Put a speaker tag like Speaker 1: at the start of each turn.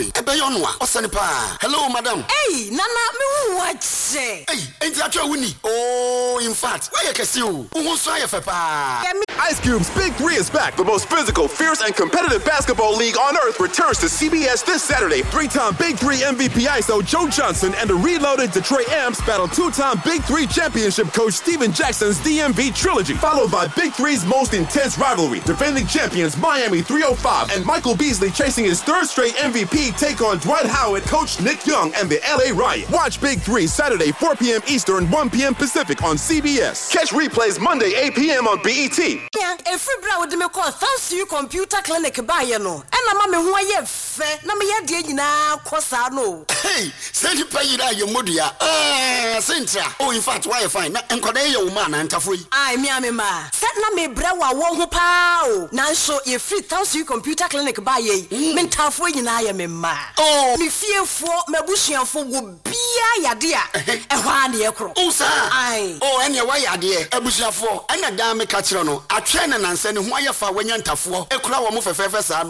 Speaker 1: Ebeonwa, Osanipa. Hello, madam.
Speaker 2: Hey, Nana, me watch. Hey,
Speaker 1: ain't that your winnie? Oh, in fact, why can you? Who saw you for pa?
Speaker 3: Ice Cube's Big 3 is back. The most physical, fierce, and competitive basketball league on earth returns to CBS this Saturday. 3-time Big 3 MVP ISO Joe Johnson and the reloaded Detroit Amps battle 2-time Big 3 championship coach Steven Jackson's DMV trilogy, followed by Big 3's most intense rivalry. Defending champions Miami 305 and Michael Beasley chasing his third straight MVP take on Dwight Howard, coach Nick Young, and the LA Riot. Watch Big 3 Saturday 4 p.m. Eastern, 1 p.m. Pacific on CBS. Catch replays Monday 8 p.m. on BET.
Speaker 2: Every brow with me call thanks you computer clinic by you know. And I'm a who I have na me yɛ na kosa no.
Speaker 1: Hey, send you pay that your modia. Cynthia. Oh, in fact, why fine? Na enkwada ye woman na ntafoi.
Speaker 2: Ai me amema. Set na me bra wa wo ho pa o. Na so ye free thanks you computer clinic by ye. Me ntafoi nyina ye me ma.
Speaker 1: Oh,
Speaker 2: me fiefo mabusuafo wo bia yade a. Ehwa na ye kro.
Speaker 1: Oh, sir.
Speaker 2: Ai.
Speaker 1: Oh, enya wa yade abusuafo. Enya da me ka kire no. Atwe na nanse ne ho ayefa wanya ntafo. Ekura wo mo fefefe sa no.